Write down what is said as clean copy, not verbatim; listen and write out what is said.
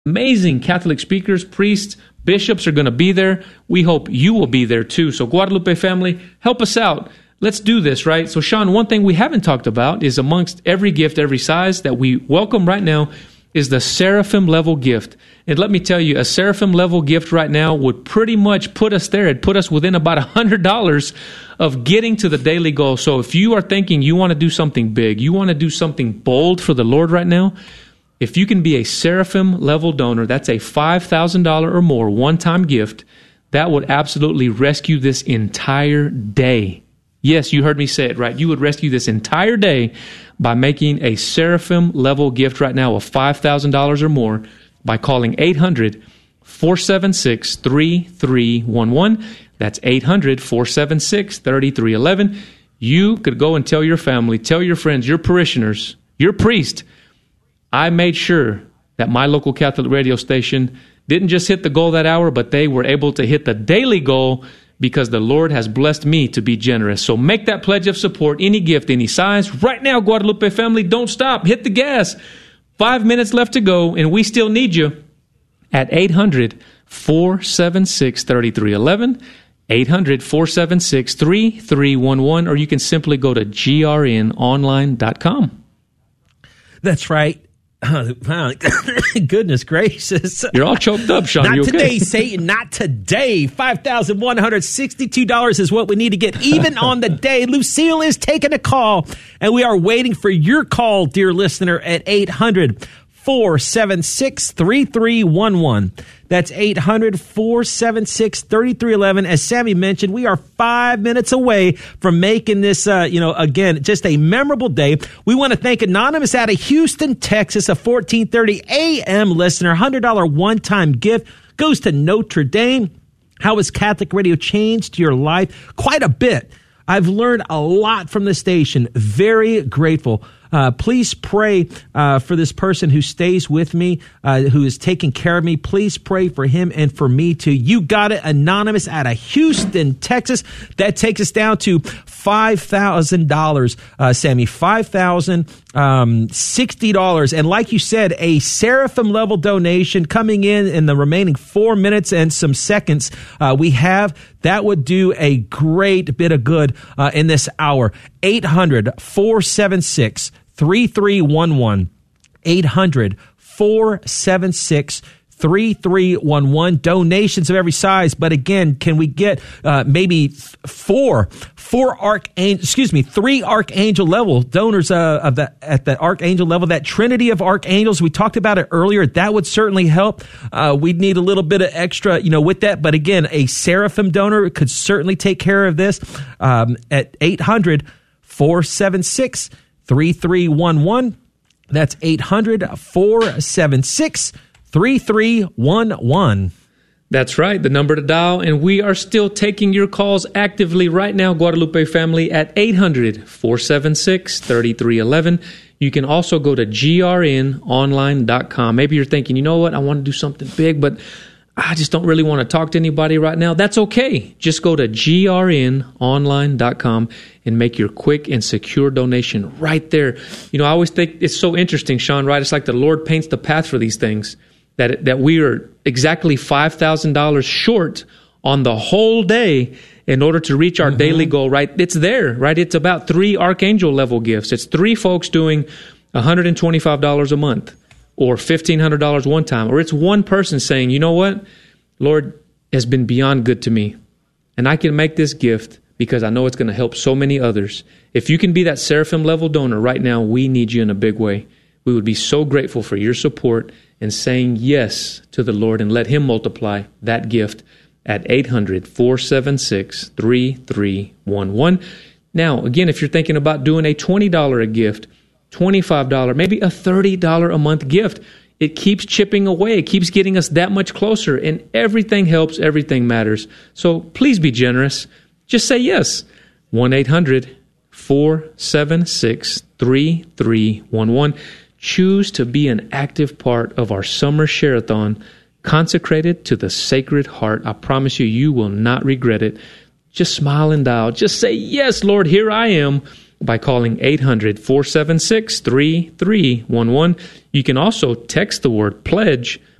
Amazing Catholic speakers, priests, bishops are going to be there. We hope you will be there too. So Guadalupe family, help us out. Let's do this, right? So Sean, one thing we haven't talked about is amongst every gift, every size that we welcome right now is the Seraphim level gift. And let me tell you, a Seraphim level gift right now would pretty much put us there. It'd put us within about $100 of getting to the daily goal. So if you are thinking you want to do something big, you want to do something bold for the Lord right now, if you can be a Seraphim level donor, that's a $5,000 or more one-time gift, that would absolutely rescue this entire day. Yes, you heard me say it right. You would rescue this entire day by making a Seraphim level gift right now of $5,000 or more by calling 800-476-3311. That's 800-476-3311. You could go and tell your family, tell your friends, your parishioners, your priest, I made sure that my local Catholic radio station didn't just hit the goal that hour, but they were able to hit the daily goal because the Lord has blessed me to be generous. So make that pledge of support, any gift, any size. Right now, Guadalupe family, don't stop. Hit the gas. 5 minutes left to go, and we still need you at 800-476-3311, 800-476-3311, or you can simply go to grnonline.com. That's right. Goodness gracious. You're all choked up, Sean. Not you today, okay? Satan. Not today. $5,162 is what we need to get even on the day. Lucille is taking a call, and we are waiting for your call, dear listener, at 800-476-3311. That's 800-476-3311. As Sammy mentioned, we are 5 minutes away from making this, again, just a memorable day. We want to thank Anonymous out of Houston, Texas, a 1430 a.m. listener. $100 one-time gift goes to Notre Dame. How has Catholic radio changed your life? Quite a bit. I've learned a lot from the station. Very grateful. Please pray for this person who stays with me, who is taking care of me. Please pray for him and for me too. You got it. Anonymous out of Houston, Texas. That takes us down to $5,000, Sammy. $5,060. And like you said, a Seraphim level donation coming in the remaining 4 minutes and some seconds we have. That would do a great bit of good in this hour. 800-476-3311. 800-476-3311. Donations of every size. But again, can we get maybe three archangel level donors at the archangel level, that trinity of archangels? We talked about it earlier. That would certainly help. We'd need a little bit of extra, with that. But again, a Seraphim donor could certainly take care of this at 800-476-3311. That's 800-476-3311. That's right, the number to dial, and we are still taking your calls actively right now, Guadalupe family, at 800-476-3311. You can also go to grnonline.com. Maybe you're thinking, you know what, I want to do something big, but I just don't really want to talk to anybody right now. That's okay. Just go to grnonline.com and make your quick and secure donation right there. I always think it's so interesting, Sean, right? It's like the Lord paints the path for these things, that we are exactly $5,000 short on the whole day in order to reach our daily goal, right? It's there, right? It's about 3 archangel level gifts. It's 3 folks doing $125 a month. Or $1,500 one time, or it's one person saying, you know what, Lord has been beyond good to me, and I can make this gift because I know it's going to help so many others. If you can be that Seraphim level donor right now, we need you in a big way. We would be so grateful for your support and saying yes to the Lord, and let Him multiply that gift at 800-476-3311. Now, again, if you're thinking about doing a $20 a gift, $25, maybe a $30 a month gift, it keeps chipping away. It keeps getting us that much closer, and everything helps. Everything matters. So please be generous. Just say yes. 1-800-476-3311. Choose to be an active part of our summer share-a-thon consecrated to the Sacred Heart. I promise you, you will not regret it. Just smile and dial. Just say, yes, Lord, here I am, by calling 800-476-3311. You can also text the word pledge